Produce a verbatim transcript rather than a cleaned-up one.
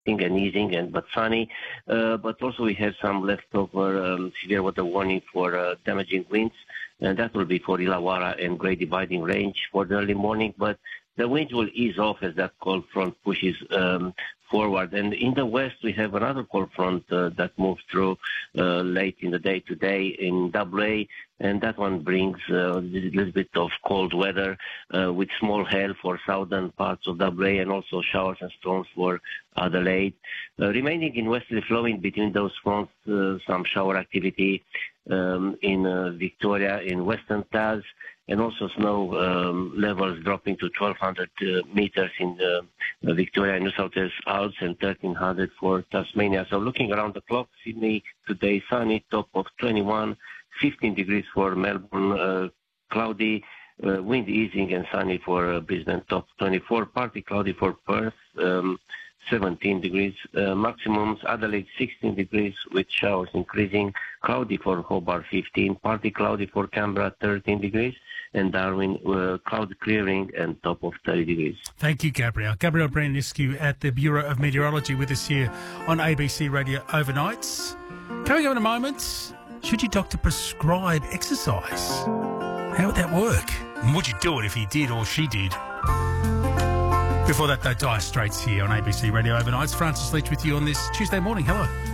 and easing and but sunny. Uh, but also we have some leftover um, severe weather warning for uh, damaging winds, and that will be for Illawarra and Great Dividing Range for the early morning. But the wind will ease off as that cold front pushes um, forward. And in the west, we have another cold front uh, that moves through uh, late in the day today in W A, and that one brings uh, a little bit of cold weather uh, with small hail for southern parts of W A and also showers and storms for Adelaide. Uh, remaining in westerly flowing between those fronts, uh, some shower activity um, in uh, Victoria, in Western Taz, and also snow um, levels dropping to twelve hundred uh, meters in the uh, Victoria and New South Wales Alps and thirteen hundred for Tasmania. So looking around the clock, Sydney today sunny, top of twenty-one, fifteen degrees for Melbourne, uh, cloudy, uh, wind easing and sunny for uh, Brisbane, top twenty-four, partly cloudy for Perth, um, seventeen degrees uh, maximums, Adelaide sixteen degrees with showers increasing, cloudy for Hobart fifteen, partly cloudy for Canberra thirteen degrees, and Darwin uh, cloud clearing and top of thirty degrees. Thank you, Gabriel. Gabriel Braniscu at the Bureau of Meteorology with us here on A B C Radio Overnights. Coming up in a moment, should your doctor prescribe exercise? How would that work? And would you do it if he did or she did? Before that, though, Dire Straits here on A B C Radio Overnights. Francis Leach with you on this Tuesday morning. Hello.